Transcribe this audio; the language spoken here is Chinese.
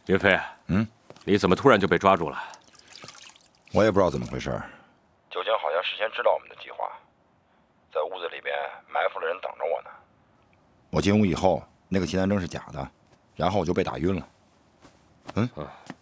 云飞，你怎么突然就被抓住了？ 我也不知道怎么回事。 九江好像事先知道我们的计划，在屋子里边埋伏了人等着我呢。 我进屋以后，那个奇难症是假的，然后我就被打晕了。